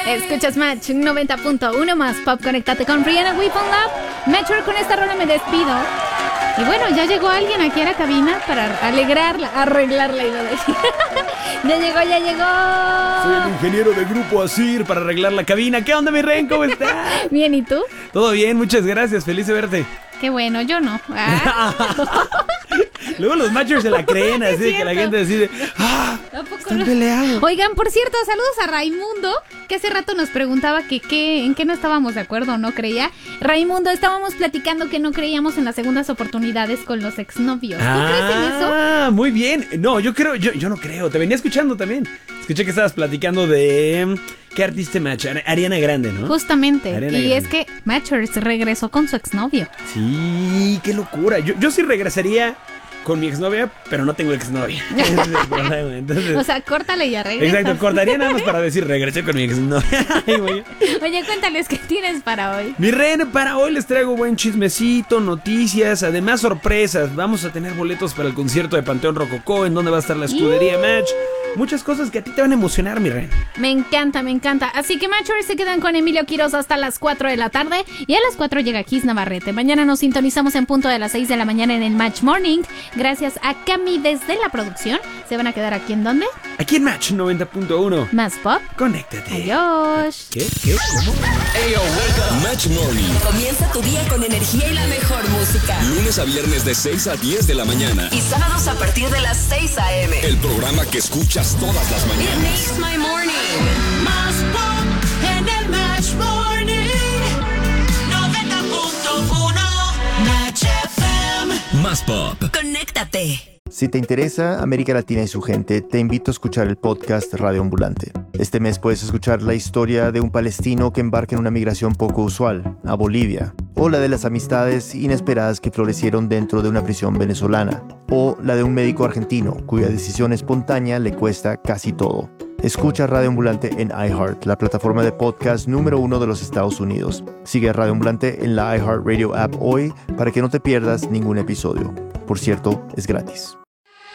Escuchas Match 90.1 más Pop. Conéctate con Rihanna, We Found Love. Matcher, con esta rola me despido. Y bueno, ya llegó alguien aquí a la cabina para arreglarla, iba a decir. Ya llegó. Soy el ingeniero de Grupo Asir para arreglar la cabina. ¿Qué onda, mi Ren? ¿Cómo estás? Bien, ¿y tú? Todo bien, muchas gracias. Feliz de verte. Qué bueno, yo no. Luego los matchers se la creen, así de que la gente decide, están peleados. Oigan, por cierto, saludos a Raimundo, que hace rato nos preguntaba en qué no estábamos de acuerdo, ¿no creía? Raimundo, estábamos platicando que no creíamos en las segundas oportunidades con los exnovios. ¿Tú crees en eso? Ah, muy bien. No, yo no creo. Te venía escuchando también. Escuché que estabas platicando de... ¿Qué artista match? Ariana Grande, ¿no? Justamente. Ariana y Grande. Es que Matchers regresó con su exnovio. Sí, qué locura. Yo sí regresaría con mi exnovia, pero no tengo exnovia. Ese es el problema. Entonces, O sea, córtale y ya regresa. exacto, cortaría nada más para decir regresé con mi exnovia. Ay, güey. Oye, cuéntales qué tienes para hoy. Mi Ren, para hoy les traigo buen chismecito, noticias, además sorpresas. Vamos a tener boletos para el concierto de Panteón Rococó, en donde va a estar la escudería Match. Muchas cosas que a ti te van a emocionar, mi Ren. Me encanta, me encanta. Así que Matchers se quedan con Emilio Quiroz hasta las 4 de la tarde. Y a las 4 llega Kiss Navarrete. Mañana nos sintonizamos en punto de las 6 de la mañana en el Match Morning. Gracias a Cami desde la producción. ¿Se van a quedar aquí en dónde? Aquí en Match 90.1. Más Pop. Conéctate. Adiós. ¿Qué? ¿Cómo? Ayo, wake up. Match Morning. Comienza tu día con energía y la mejor música. Lunes a viernes de 6 a 10 de la mañana. Y sábados a partir de las 6 a.m. El programa que escuchas todas las It mañanas. makes my morning. Más Pop en el Match Morning 90.1 Match FM. Más pop. Conéctate. Si te interesa América Latina y su gente, te invito a escuchar el podcast Radio Ambulante. Este mes puedes escuchar la historia de un palestino que embarca en una migración poco usual, a Bolivia, o la de las amistades inesperadas que florecieron dentro de una prisión venezolana, o la de un médico argentino cuya decisión espontánea le cuesta casi todo. Escucha Radio Ambulante en iHeart, la plataforma de podcast número 1 de los Estados Unidos. Sigue a Radio Ambulante en la iHeartRadio app hoy para que no te pierdas ningún episodio. Por cierto, es gratis.